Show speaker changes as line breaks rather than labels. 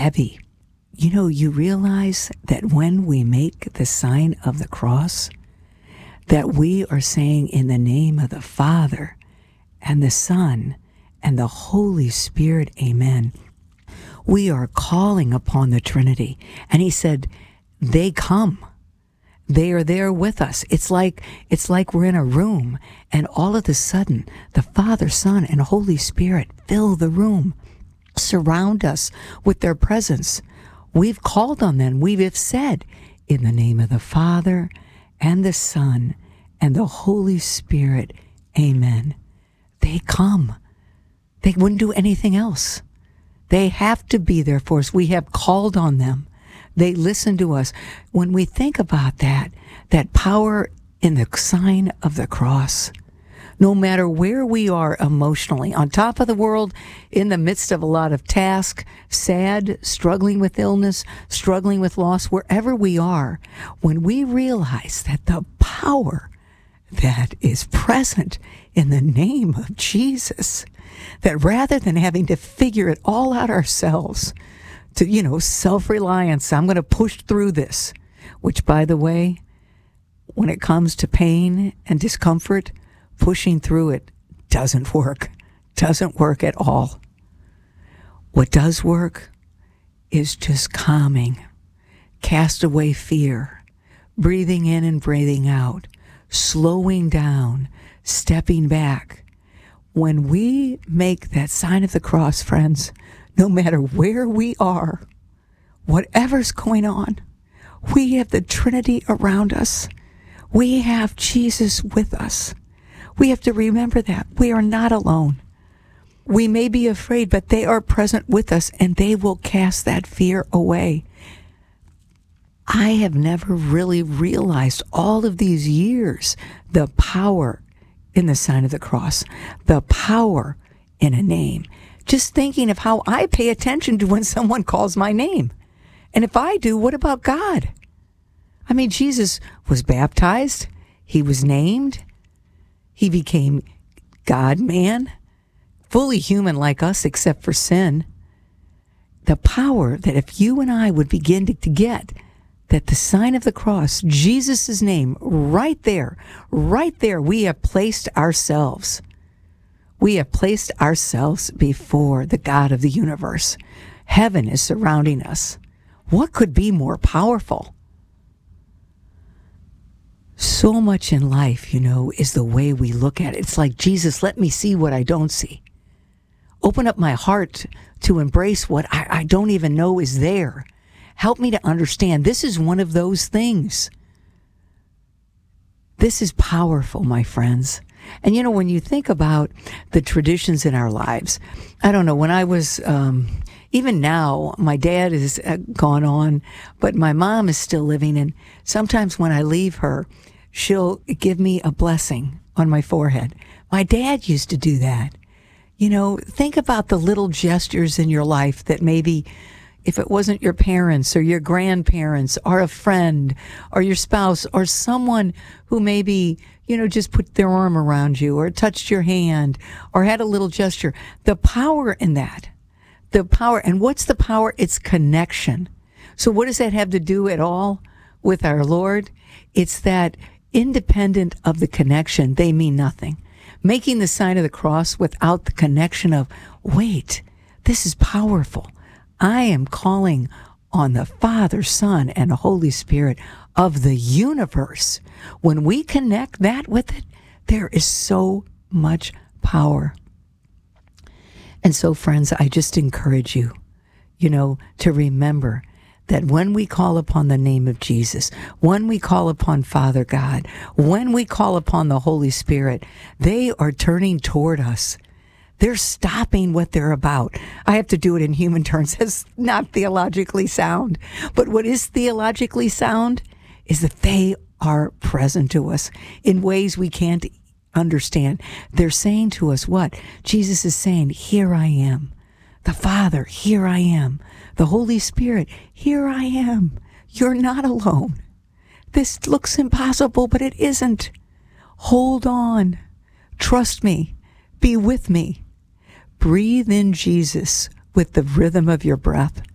heavy. You realize that when we make the sign of the cross, that we are saying in the name of the Father and the Son and the Holy Spirit, amen. We are calling upon the Trinity. And he said, they come. They are there with us. It's like we're in a room, and all of a sudden, the Father, Son, and Holy Spirit fill the room, surround us with their presence. We've called on them. We've said, in the name of the Father and the Son and the Holy Spirit, amen. They come. They wouldn't do anything else. They have to be there for us. We have called on them. They listen to us. When we think about that power in the sign of the cross, no matter where we are emotionally, on top of the world, in the midst of a lot of task, sad, struggling with illness, struggling with loss, wherever we are, when we realize that the power that is present in the name of Jesus, that rather than having to figure it all out ourselves, to, self-reliance, I'm going to push through this, which, by the way, when it comes to pain and discomfort, pushing through it doesn't work at all. What does work is just calming, cast away fear, breathing in and breathing out, slowing down, stepping back. When we make that sign of the cross, friends, no matter where we are, whatever's going on, we have the Trinity around us. We have Jesus with us. We have to remember that. We are not alone. We may be afraid, but they are present with us, and they will cast that fear away. I have never really realized all of these years the power in the sign of the cross, the power in a name. Just thinking of how I pay attention to when someone calls my name. And if I do, what about God? I mean, Jesus was baptized. He was named. He became God-man, fully human like us except for sin. The power that if you and I would begin to get that the sign of the cross, Jesus' name, right there, we have placed ourselves. We have placed ourselves before the God of the universe. Heaven is surrounding us. What could be more powerful? So much in life, is the way we look at it. It's like, Jesus, let me see what I don't see. Open up my heart to embrace what I don't even know is there. Help me to understand. This is one of those things. This is powerful, my friends. And when you think about the traditions in our lives, I don't know, when I was, even now, my dad is gone on, but my mom is still living. And sometimes when I leave her, she'll give me a blessing on my forehead. My dad used to do that. Think about the little gestures in your life that maybe, if it wasn't your parents or your grandparents or a friend or your spouse or someone who maybe, just put their arm around you or touched your hand or had a little gesture, the power in that, and what's the power? It's connection. So what does that have to do at all with our Lord? It's that independent of the connection, they mean nothing. Making the sign of the cross without the connection of, wait, this is powerful. I am calling on the Father, Son, and the Holy Spirit of the universe. When we connect that with it, there is so much power. And so, friends, I just encourage you, to remember that when we call upon the name of Jesus, when we call upon Father God, when we call upon the Holy Spirit, they are turning toward us. They're stopping what they're about. I have to do it in human terms. It's not theologically sound. But what is theologically sound is that they are present to us in ways we can't understand. They're saying to us what? Jesus is saying, here I am. The Father, here I am. The Holy Spirit, here I am. You're not alone. This looks impossible, but it isn't. Hold on. Trust me. Be with me. Breathe in Jesus with the rhythm of your breath.